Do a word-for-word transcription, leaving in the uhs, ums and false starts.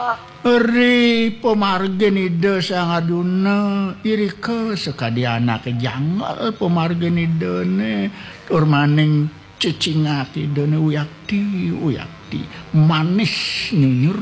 Eri pemargenide sang aduna iri ke sekadi anak janggal pemargenide ne tur maning cicingati dene uyakti uyakti manis nyunyur